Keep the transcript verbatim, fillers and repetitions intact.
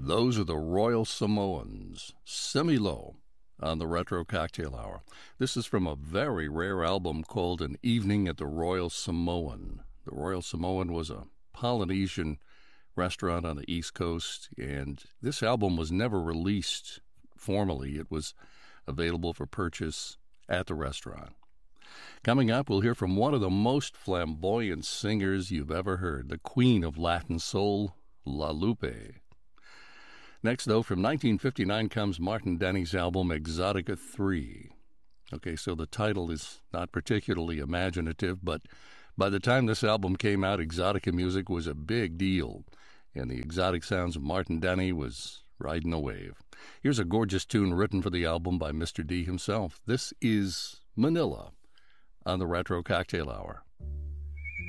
Those are the Royal Samoans, Semi-Low, on the Retro Cocktail Hour. This is from a very rare album called An Evening at the Royal Samoan. The Royal Samoan was a Polynesian restaurant on the East Coast, and this album was never released formally. It was available for purchase at the restaurant. Coming up, we'll hear from one of the most flamboyant singers you've ever heard, the queen of Latin soul, La Lupe. Next, though, from nineteen fifty-nine comes Martin Denny's album Exotica three. Okay, so the title is not particularly imaginative, but by the time this album came out, exotica music was a big deal, and the exotic sounds of Martin Denny was riding a wave. Here's a gorgeous tune written for the album by Mister D himself. This is Manila on the Retro Cocktail Hour.